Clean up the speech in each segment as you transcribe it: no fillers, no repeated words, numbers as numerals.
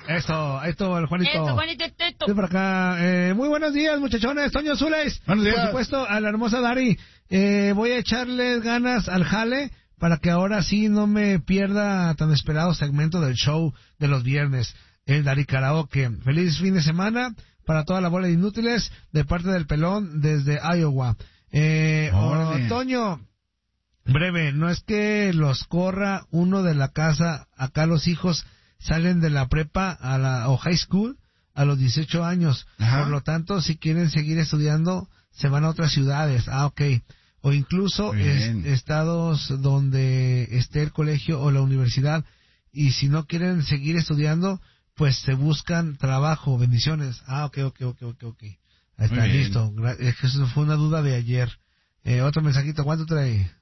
Eso, esto, el Juanito. Eso, Juanito, esto. Estoy por acá. Muy buenos días, muchachones. Toño Zules. Buenos días. Por supuesto, a la hermosa Dari. Voy a echarles ganas al jale para que ahora sí no me pierda tan esperado segmento del show de los viernes. El Dari Karaoke. Feliz fin de semana para toda la bola de inútiles de parte del Pelón desde Iowa. Toño, breve, no es que los corra uno de la casa, acá los hijos salen de la prepa o high school a los 18 años. Ajá. Por lo tanto, si quieren seguir estudiando, se van a otras ciudades. Ok. O incluso estados donde esté el colegio o la universidad. Y si no quieren seguir estudiando, pues se buscan trabajo. Bendiciones. Ok. Ahí está, listo. Es que eso fue una duda de ayer. Otro mensajito, ¿cuánto trae?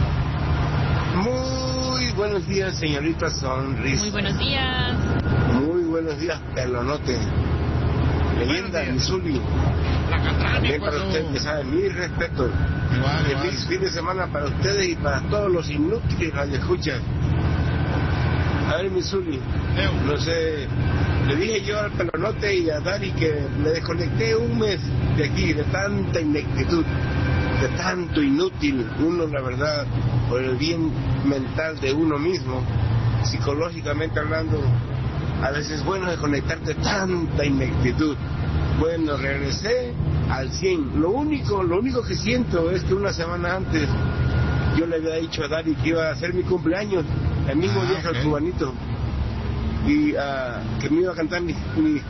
Muy buenos días, señorita Sonrisa. Muy buenos días. Muy buenos días, Pelonote. Leyenda, Missouri. También para usted, me sabe, mi respeto. Feliz fin de semana para ustedes y para todos los inútiles radioescuchas. A ver, Missouri, no sé, le dije yo al Pelonote y a Dari que me desconecté un mes de aquí, de tanta ineptitud, de tanto inútil, uno, la verdad, por el bien mental de uno mismo, psicológicamente hablando, a veces es bueno desconectarte de tanta ineptitud. Bueno, regresé al 100. Lo único que siento es que una semana antes yo le había dicho a Dari que iba a hacer mi cumpleaños, el mismo día que el cubanito, y que me iba a cantar mi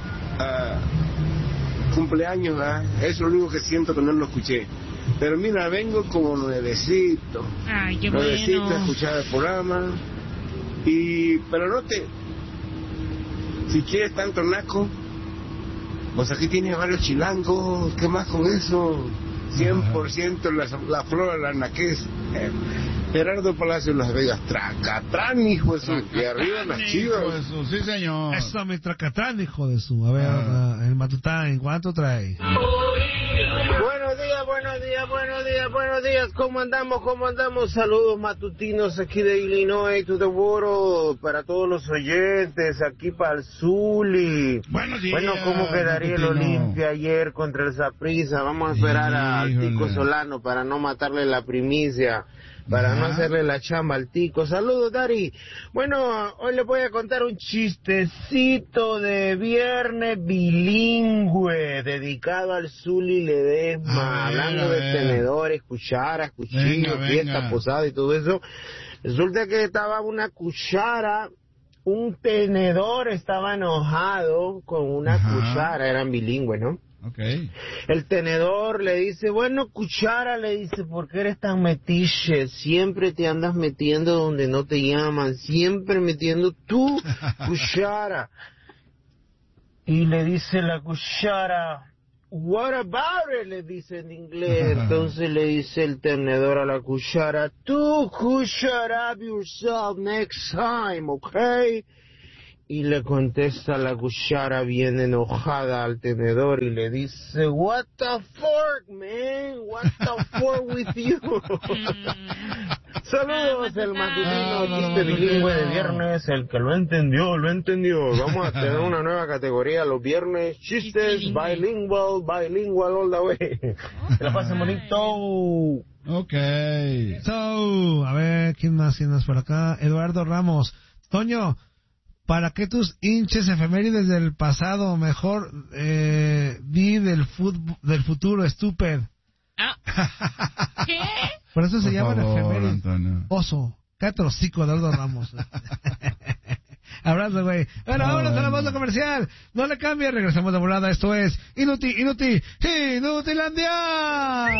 cumpleaños. Eso es lo único que siento, que no lo escuché. Pero mira, vengo como nuevecito. Ay, qué nuevecito bueno. a escuchar el programa. Pero no te... Si quieres tanto naco, pues aquí tienes varios chilangos. ¿Qué más con eso? 100% la flor de la naquez. Gerardo Palacio, Las Vegas. Tracatrán, hijo de su. Y arriba las Chivas. Sí, señor. Eso, mi Tracatrán, hijo de su. A ver, el Matután, ¿cuánto trae? Buenos días. ¿Cómo andamos? Saludos matutinos aquí de Illinois to the world, para todos los oyentes, aquí para el Zuli. Buenos días. Bueno, ¿cómo quedaría el Olimpia ayer contra el Saprissa? Vamos a esperar al Tico Solano para no matarle la primicia, para no hacerle la chamba al Tico. Saludos, Dari. Bueno, hoy les voy a contar un chistecito de viernes bilingüe dedicado al Zuli Ledesma, hablando de tenedores, cucharas, cuchillos, fiesta, posada y todo eso. Resulta que estaba una cuchara, un tenedor estaba enojado con una cuchara, eran bilingües, ¿no? Okay. El tenedor le dice, bueno, cuchara, le dice, ¿por qué eres tan metiche? Siempre te andas metiendo donde no te llaman, siempre metiendo tu cuchara. Y le dice la cuchara, what about it? Le dice en inglés. Entonces le dice el tenedor a la cuchara, tú cuchara up yourself next time, okay? Y le contesta la cuchara bien enojada al tenedor y le dice, what the fork, man? What the fork with you? Saludos, el matutino chiste bilingüe de viernes. El que lo entendió, lo entendió. Vamos a tener una nueva categoría los viernes, chistes bilingual all the way. Que la pasen bonito. Okay. So, a ver, ¿quién más por acá? Eduardo Ramos. Toño, ¿para qué tus hinches efemérides del pasado? Mejor di del futuro, estúpido. ¿Qué? Por eso se llaman efemérides. Antonio. Oso. Cállate los hocico, Eduardo Ramos. Abrazo, güey. Bueno, vámonos a la pausa comercial. No le cambie, regresamos de volada. Esto es Inutilandia.